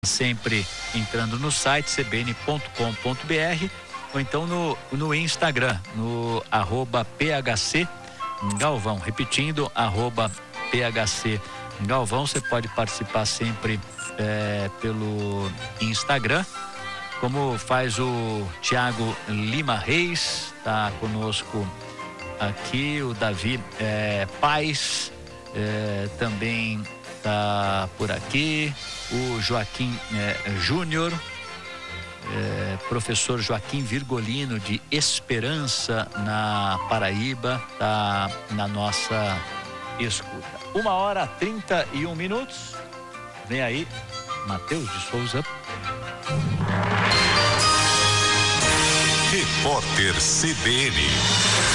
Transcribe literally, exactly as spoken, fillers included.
Sempre entrando no site c b n ponto com ponto b r ou então no, no Instagram, no arroba P H C Galvão. Repetindo, arroba P H C Galvão. Você pode participar sempre é, pelo Instagram, como faz o Thiago Lima Reis, tá conosco aqui, o Davi é, Paz é, também tá por aqui, o Joaquim é, Júnior, é, professor Joaquim Virgolino de Esperança na Paraíba, tá na nossa escuta. Uma hora trinta e um minutos. Vem aí, Matheus de Souza. Repórter C B N.